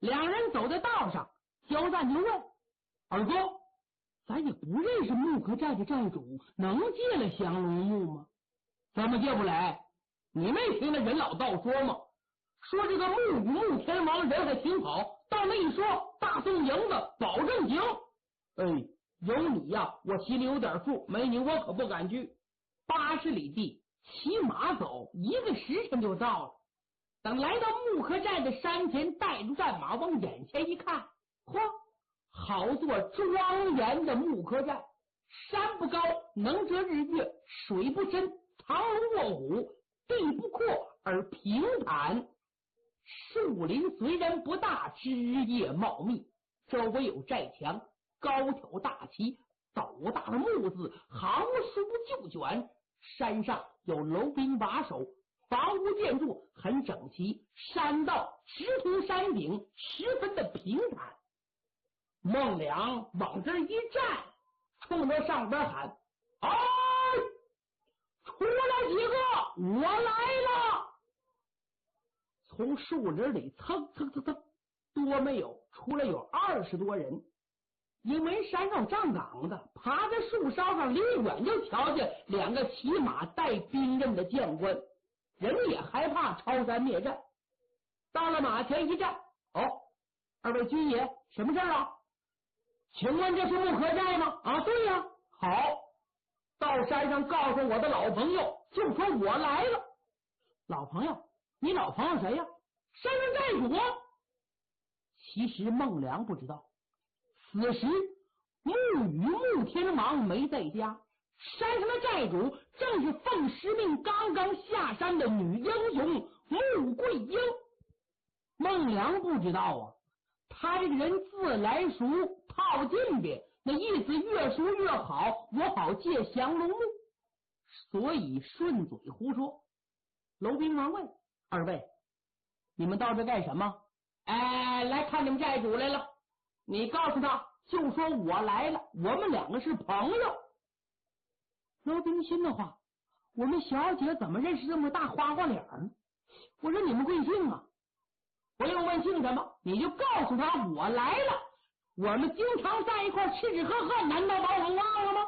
两人走在道上，焦赞就问：二哥，咱也不认识木柯寨的寨主，能借了降龙木吗？怎么借不来？你没听那人老道说吗？说这个木与木天王人还挺好，到那一说大宋营子保证行。有你呀，我心里有点数，没你我可不敢去。80里地骑马走1个时辰就到了。等来到木柯寨的山前，带着战马往眼前一看，嚯，好座庄严的木柯寨，山不高，能遮日月，水不深，藏龙卧虎，地不阔而平坦。树林虽然不大，枝叶茂密，周围有寨墙，高挑大旗，斗大的木字，行书就卷。山上有楼兵把守，房屋建筑很整齐，山道直通山顶，十分的平坦。孟良往这一站，冲着上边喊：哎，出来几个，我来了！从树林里蹭多没有出来有20多人。因为山上站岗的爬在树梢上，离远就瞧见2个骑马带兵刃的将官，人也害怕抄山灭寨。到了马前一站，二位军爷，什么事啊？请问这是木柯寨吗？对呀。好，到山上告诉我的老朋友，就说我来了。老朋友？你老朋友谁呀？山上寨主。其实孟良不知道，此时木与木天王没在家，山上的寨主正是奉师命刚刚下山的女英雄穆桂英。孟良不知道啊，他这个人自来熟套近的，那意思越熟越好，我好借降龙木，所以顺嘴胡说。楼兵忙问：二位，你们到这干什么？来看你们寨主来了。你告诉他，就说我来了，我们2个是朋友。楼兵心的话，我们小姐怎么认识这么大花花脸呢？我说你们贵姓啊？不用问姓什么，你就告诉他我来了，我们经常在一块吃吃喝喝，难道把我们忘了吗？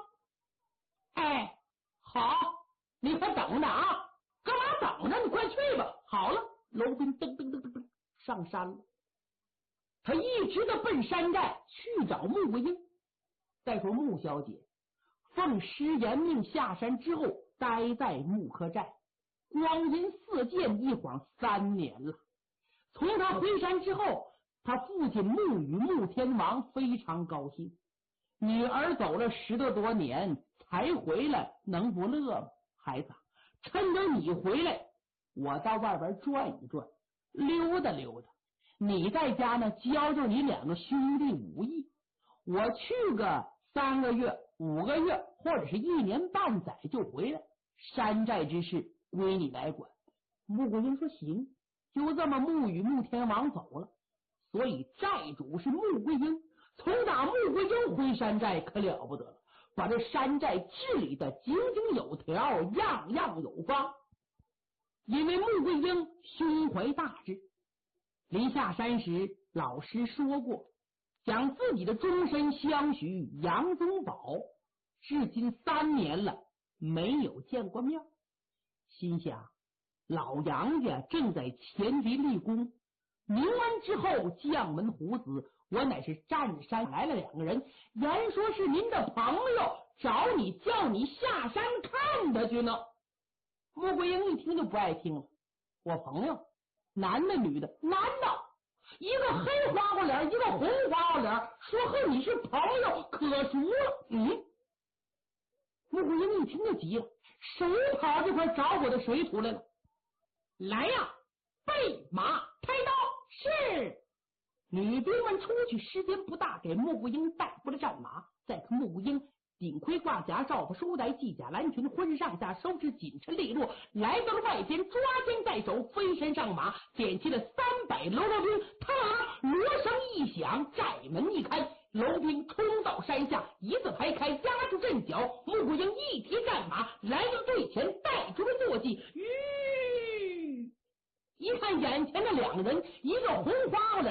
好，你可等着啊！干嘛等着？你快去吧。好了，楼兵噔上山了。他一直的奔山寨去找穆桂英。再说穆小姐奉师严命下山之后，待在木柯寨，光阴似箭，一晃3年了。从他回山之后，他父亲穆与穆天王非常高兴，女儿走了10多年才回来，能不乐吗？孩子，趁着你回来，我到外边转一转，溜达溜达。你在家呢，教教你2个兄弟武艺，我去个3个月、5个月，或者是1年半载就回来，山寨之事归你来管。穆桂英说行。就这么穆与穆天王走了，所以寨主是穆桂英。从打穆桂英回山寨可了不得了，把这山寨治理的井井有条，样样有方。因为穆桂英胸怀大志，临下山时老师说过，将自己的终身相许杨宗保，至今3年了没有见过面，心想老杨家正在前敌立功，明完之后将门虎子，我乃是占山来了2个人，言说是您的朋友找你，叫你下山看他去呢。穆桂英一听就不爱听了，我朋友男的女的？男的，一个黑花花脸，一个红花花脸，说和你是朋友可熟了。穆桂英一听就急了，谁跑这块找我的水土来了？来呀，备马开刀！是。女兵们出去，时间不大，给穆桂英带回了战马。再看穆桂英顶盔挂甲，罩子书带，系甲蓝裙，浑身上下收拾紧陈利落，来到了外边，抓肩在手，飞身上马，点起了300喽啰兵。锣声一响，寨门一开，楼兵冲到山下，一字排开，压住阵脚。穆桂英一提战马，来到队前，带出了坐骑。一看眼前的2个人，一个红花脸，